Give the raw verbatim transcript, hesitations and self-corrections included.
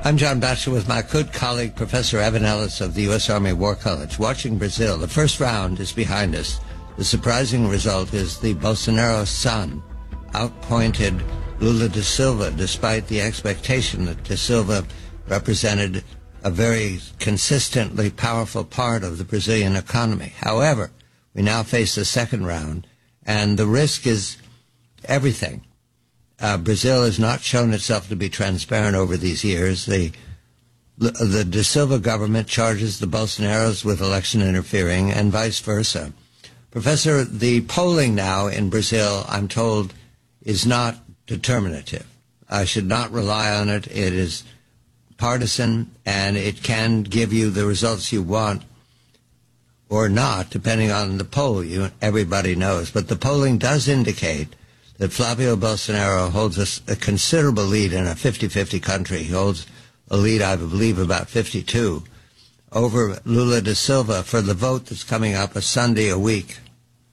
I'm John Batchelor with my good colleague, Professor Evan Ellis of the U S Army War College, watching Brazil. The first round is behind us. The surprising result is the Bolsonaro son outpointed Lula da Silva, despite the expectation that da Silva represented a very consistently powerful part of the Brazilian economy. However, we now face the second round, and the risk is everything. Uh, Brazil has not shown itself to be transparent over these years. The, the Da Silva government charges the Bolsonaros with election interfering and vice versa. Professor, the polling now in Brazil, I'm told, is not determinative. I should not rely on it. It is partisan, and it can give you the results you want or not, depending on the poll. You, everybody knows. But the polling does indicate that Flavio Bolsonaro holds a, a considerable lead in a fifty-fifty country. He holds a lead, I believe, about fifty-two over Lula da Silva for the vote that's coming up a Sunday a week.